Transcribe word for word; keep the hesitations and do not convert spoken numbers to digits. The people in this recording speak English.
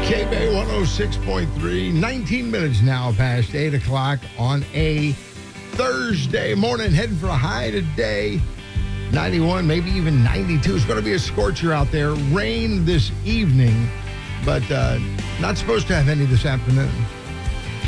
K-Bay one oh six point three, nineteen minutes now past eight o'clock on a Thursday morning. Heading for a high today, ninety-one, maybe even ninety-two. It's going to be a scorcher out there. Rain this evening, but uh, not supposed to have any this afternoon.